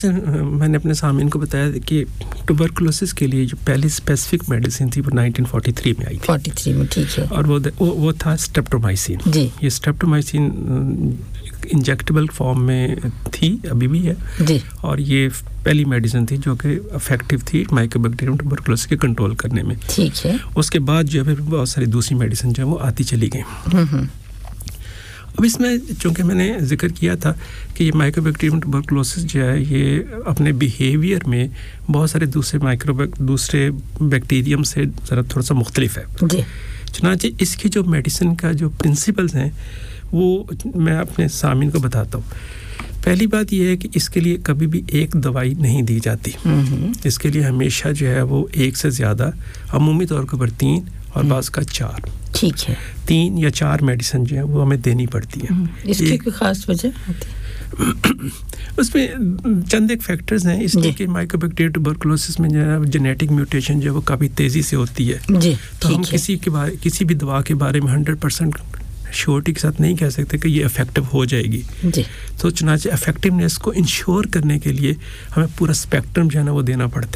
मैंने अपने सामने को बताया कि ट्यूबरकुलोसिस के लिए जो पहली स्पेसिफिक मेडिसिन थी वो 1943 में आई थी 43 में, ठीक है। और वो था स्ट्रेप्टोमाइसिन जी। ये स्ट्रेप्टोमाइसिन इंजेक्टेबल फॉर्म में थी, अभी भी है जी। और ये पहली मेडिसिन थी जो कि इफेक्टिव थी माइकोबैक्टीरियम ट्यूबरकुलोसिस के कंट्रोल करने में, ठीक है। उसके बाद जो है बहुत सारी दूसरी मेडिसिन जो है वो आती चली गई। अब इसमें चूँकि मैंने जिक्र किया था कि ये माइकोबैक्टीरियम ट्यूबरकुलोसिस जो है ये अपने बिहेवियर में बहुत सारे दूसरे बैक्टीरियम से ज़रा थोड़ा सा मुख्तलिफ है जी। चुनांचे इसकी जो मेडिसिन का जो प्रिंसिपल्स हैं वो मैं अपने सामीन को बताता हूँ। पहली बात ये है कि इसके लिए कभी भी एक दवाई नहीं दी जाती, इसके लिए हमेशा जो है वो एक से ज़्यादा, अमूमी तौर पर 3 और बाज़ का 4, ठीक है, 3 या 4 मेडिसिन जो है वो हमें देनी पड़ती है। इसकी कोई ख़ास वजह होती है? उसमें चंद एक फैक्टर्स हैं इसलिए कि माइकोबैक्टीरियम ट्यूबरकुलोसिस में जो है जेनेटिक म्यूटेशन जो है वो काफ़ी तेज़ी से होती है जी, तो हम किसी भी दवा के बारे में 100% श्योरिटी के साथ नहीं कह सकते कि ये इफेक्टिव हो जाएगी जी। तो चुनांचे इफेक्टिवनेस को इंश्योर करने के लिए हमें पूरा स्पेक्ट्रम जो है ना वो देना पड़ता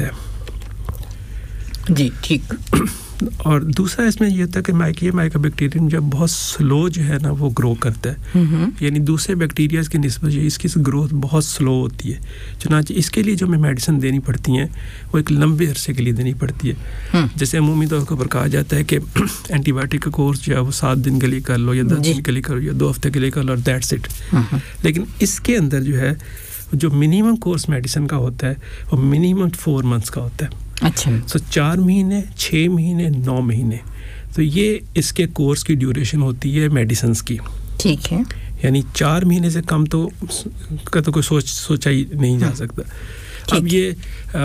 है जी, ठीक। और दूसरा इसमें ये होता है कि माइकोबैक्टीरियम जब बहुत स्लो जो है ना वो ग्रो करता है, यानी दूसरे बैक्टीरियाज की निस्बत इसकी ग्रोथ बहुत स्लो होती है। चुनांचे इसके लिए जो हमें मेडिसिन देनी पड़ती हैं वो एक लंबे अरसे के लिए देनी पड़ती है। जैसे अमूमी तौर पर कहा जाता है कि एंटीबायोटिक का कोर्स जो है वो 7 दिन के लिए कर लो या 10 दिन के लिए करो या 2 हफ्ते के लिए कर लो और दैट्स इट। लेकिन इसके अंदर जो है जो मिनिमम कोर्स मेडिसिन का होता है वो मिनिमम 4 मंथ्स का होता है। अच्छा, तो 4 महीने, 6 महीने, 9 महीने, तो ये इसके कोर्स की ड्यूरेशन होती है मेडिसिन्स की, ठीक है। यानी 4 महीने से कम तो कोई सोचा ही नहीं जा सकता। अब ये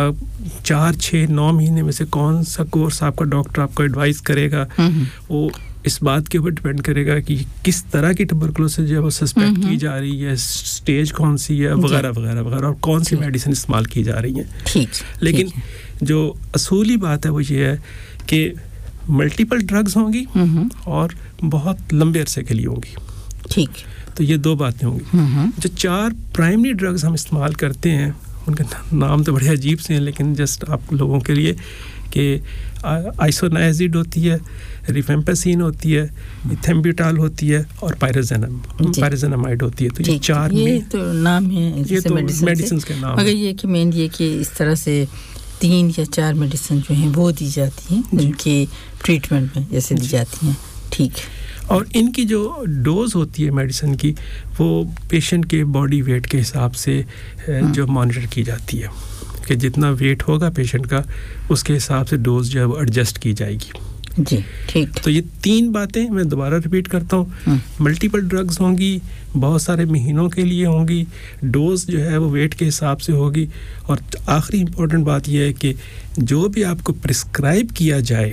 4, 6, 9 महीने में से कौन सा कोर्स आपका डॉक्टर आपको एडवाइस करेगा वो इस बात के ऊपर डिपेंड करेगा कि किस तरह की ट्यूबरकुलोसिस जो है वो सस्पेक्ट की जा रही है, स्टेज कौन सी है, वगैरह वगैरह वगैरह, और कौन सी मेडिसिन इस्तेमाल की जा रही है, ठीक। लेकिन जो असूली बात है वो ये है कि मल्टीपल ड्रग्स होंगी और बहुत लंबे अरसे के लिए होंगी, ठीक। तो ये 2 बातें होंगी। जो 4 प्राइमरी ड्रग्स हम इस्तेमाल करते हैं उनके नाम तो बड़े अजीब से हैं, लेकिन जस्ट आप लोगों के लिए कि आइसोनाइजिड होती है, रिफेम्पेसिन होती है, इथेम्ब्यूटाल होती है और पायरोजेनामाइड होती है। तो ये 4 ये तो नाम है, ये तो मेडिसिन के नाम। मगर ये कि मेन ये कि इस तरह से 3 या 4 मेडिसिन जो हैं वो दी जाती हैं उनके ट्रीटमेंट में जैसे दी जाती हैं, ठीक। और इनकी जो डोज होती है मेडिसिन की वो पेशेंट के बॉडी वेट के हिसाब से जो मॉनिटर की जाती है कि जितना वेट होगा पेशेंट का उसके हिसाब से डोज जो है वो एडजस्ट की जाएगी जी, ठीक। तो ये 3 बातें मैं दोबारा रिपीट करता हूँ। मल्टीपल ड्रग्स होंगी, बहुत सारे महीनों के लिए होंगी, डोज जो है वो वेट के हिसाब से होगी, और आखिरी इम्पोर्टेंट बात यह है कि जो भी आपको प्रिस्क्राइब किया जाए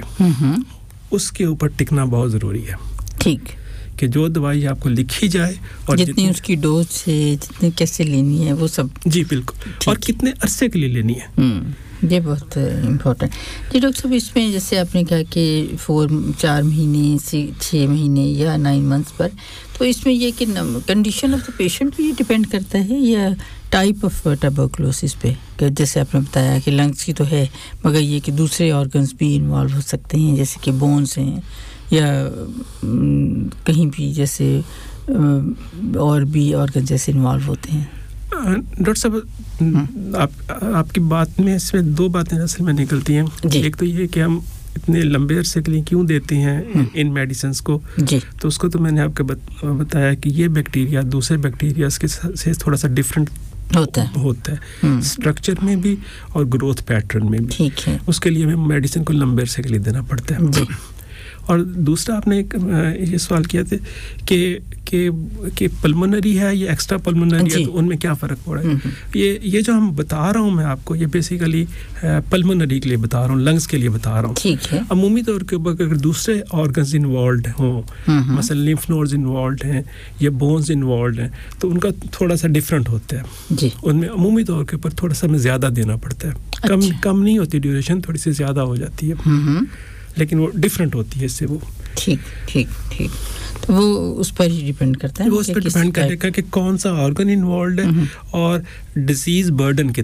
उसके ऊपर टिकना बहुत ज़रूरी है, ठीक। कि जो दवाई आपको लिखी जाए और जितनी उसकी डोज से जितनी कैसे लेनी है वो सब जी बिल्कुल, और कितने अरसे के लिए लेनी है ये बहुत इम्पोर्टेंट जी। डॉक्टर साहब इसमें जैसे आपने कहा कि 4 महीने से 6 महीने या 9 मंथ्स पर, तो इसमें ये कि कंडीशन ऑफ द पेशेंट पे ये डिपेंड करता है या टाइप ऑफ ट्यूबरकुलोसिस पे, कि जैसे आपने बताया कि लंग्स की तो है मगर ये कि दूसरे ऑर्गन्स भी इन्वॉल्व हो सकते हैं जैसे कि बोन्स हैं या कहीं भी जैसे और भी ऑर्गन जैसे इन्वॉल्व होते हैं। डॉक्टर साहब आपकी बात में इसमें 2 बातें असल में निकलती हैं। एक तो ये कि हम इतने लंबे अरसे के लिए क्यों देते हैं इन मेडिसिन्स को जी। तो उसको तो मैंने आपको बताया कि ये बैक्टीरिया दूसरे बैक्टीरिया से थोड़ा सा डिफरेंट होता है स्ट्रक्चर में भी और ग्रोथ पैटर्न में भी, ठीक है। उसके लिए हमें मेडिसिन को लंबे अरसे के लिए देना पड़ता है जी। और दूसरा आपने एक ये सवाल किया था कि पल्मोनरी है या एक्स्ट्रा पल्मोनरी है, तो उनमें क्या फ़र्क पड़ा है। ये जो हम बता रहा हूँ मैं आपको, ये बेसिकली पल्मोनरी के लिए बता रहा हूँ, लंग्स के लिए बता रहा हूँ, ठीक है। अमूमी तौर के ऊपर अगर दूसरे ऑर्गन्स इन्वॉल्व हों, मसलन लिम्फ नोड्स इन्वॉल्व हैं या बोन्स इन्वॉल्व हैं, तो उनका थोड़ा सा डिफरेंट होता है जी। उनमें अमूमी तौर के ऊपर थोड़ा सा हमें ज़्यादा देना पड़ता है। कम नहीं होती ड्यूरेशन, थोड़ी सी ज़्यादा हो जाती है, लेकिन वो डिफरेंट होती है इससे वो, ठीक। तो वो उस पर ही डिपेंड करता है, वो उस पर डिपेंड करेगा कि कौन सा ऑर्गन इन्वॉल्व है और डिजीज बर्डन